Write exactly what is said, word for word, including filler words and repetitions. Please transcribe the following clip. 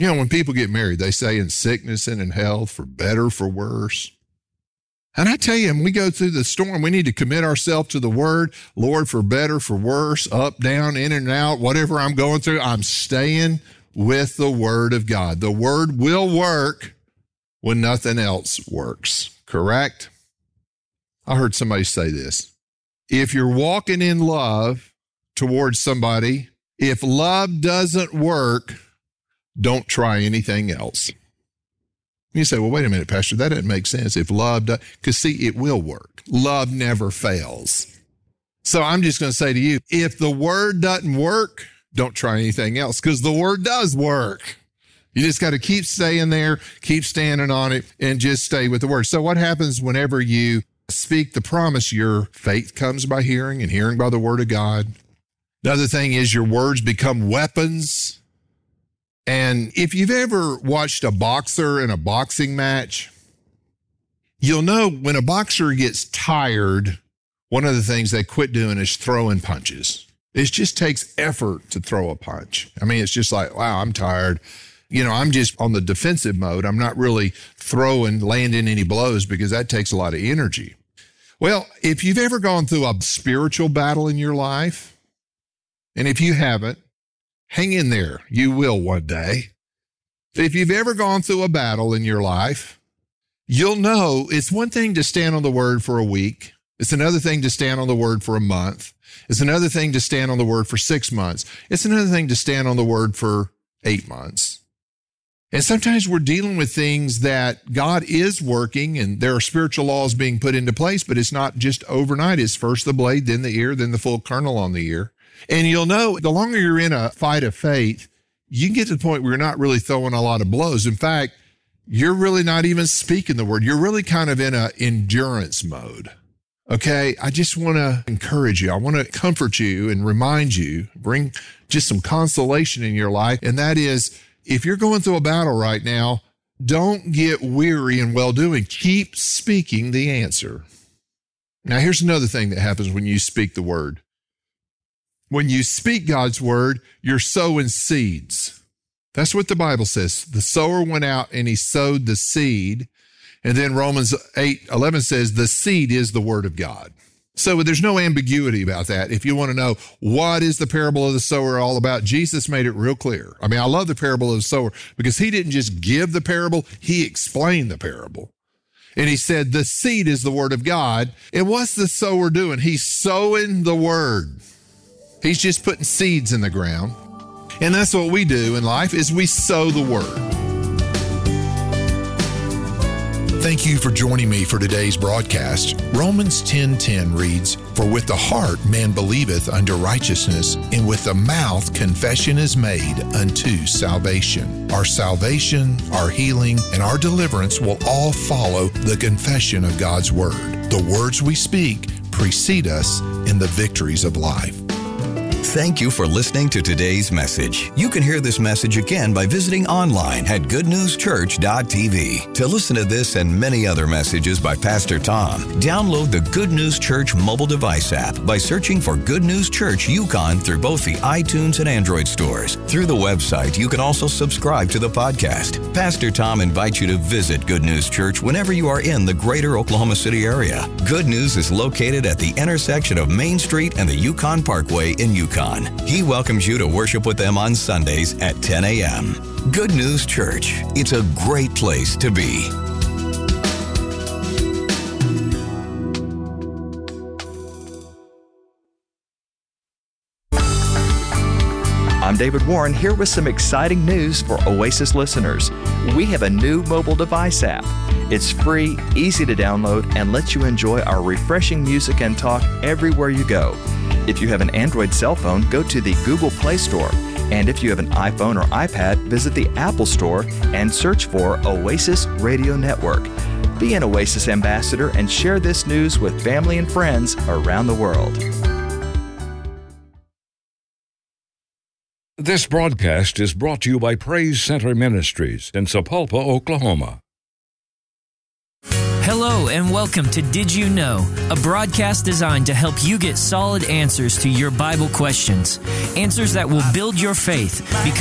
You know, when people get married, they say in sickness and in health, for better, for worse. And I tell you, when we go through the storm, we need to commit ourselves to the word. Lord, for better, for worse, up, down, in and out, whatever I'm going through, I'm staying with the word of God. The word will work when nothing else works, correct? I heard somebody say this. If you're walking in love towards somebody, if love doesn't work, don't try anything else. You say, well, wait a minute, Pastor, that doesn't make sense. If love does, because see, it will work. Love never fails. So I'm just going to say to you, if the word doesn't work, don't try anything else, because the word does work. You just got to keep staying there, keep standing on it, and just stay with the word. So what happens whenever you speak the promise? Your faith comes by hearing, and hearing by the word of God. Another thing is your words become weapons. And if you've ever watched a boxer in a boxing match, you'll know when a boxer gets tired, one of the things they quit doing is throwing punches. It just takes effort to throw a punch. I mean, it's just like, wow, I'm tired. You know, I'm just on the defensive mode. I'm not really throwing, landing any blows because that takes a lot of energy. Well, if you've ever gone through a spiritual battle in your life, and if you haven't, hang in there. You will one day. If you've ever gone through a battle in your life, you'll know it's one thing to stand on the word for a week. It's another thing to stand on the word for a month. It's another thing to stand on the word for six months. It's another thing to stand on the word for eight months. And sometimes we're dealing with things that God is working and there are spiritual laws being put into place, but it's not just overnight. It's first the blade, then the ear, then the full kernel on the ear. And you'll know the longer you're in a fight of faith, you can get to the point where you're not really throwing a lot of blows. In fact, you're really not even speaking the word. You're really kind of in an endurance mode. Okay, I just want to encourage you. I want to comfort you and remind you, bring just some consolation in your life. And that is, if you're going through a battle right now, don't get weary in well-doing. Keep speaking the answer. Now, here's another thing that happens when you speak the word. When you speak God's word, you're sowing seeds. That's what the Bible says. The sower went out and he sowed the seed. And then Romans eight eleven says the seed is the word of God. So there's no ambiguity about that. If you want to know what is the parable of the sower all about, Jesus made it real clear. I mean, I love the parable of the sower because he didn't just give the parable, he explained the parable. And he said the seed is the word of God. And what's the sower doing? He's sowing the word. He's just putting seeds in the ground. And that's what we do in life, is we sow the word. Thank you for joining me for today's broadcast. Romans ten ten reads, "For with the heart man believeth unto righteousness, and with the mouth confession is made unto salvation." Our salvation, our healing, and our deliverance will all follow the confession of God's word. The words we speak precede us in the victories of life. Thank you for listening to today's message. You can hear this message again by visiting online at good news church dot t v. To listen to this and many other messages by Pastor Tom, download the Good News Church mobile device app by searching for Good News Church Yukon through both the iTunes and Android stores. Through the website, you can also subscribe to the podcast. Pastor Tom invites you to visit Good News Church whenever you are in the greater Oklahoma City area. Good News is located at the intersection of Main Street and the Yukon Parkway in Yukon. He welcomes you to worship with them on Sundays at ten a.m. Good News Church. It's a great place to be. I'm David Warren here with some exciting news for Oasis listeners. We have a new mobile device app. It's free, easy to download, and lets you enjoy our refreshing music and talk everywhere you go. If you have an Android cell phone, go to the Google Play Store. And if you have an iPhone or iPad, visit the Apple Store and search for Oasis Radio Network. Be an Oasis ambassador and share this news with family and friends around the world. This broadcast is brought to you by Praise Center Ministries in Sapulpa, Oklahoma. Hello and welcome to Did You Know, a broadcast designed to help you get solid answers to your Bible questions. Answers that will build your faith because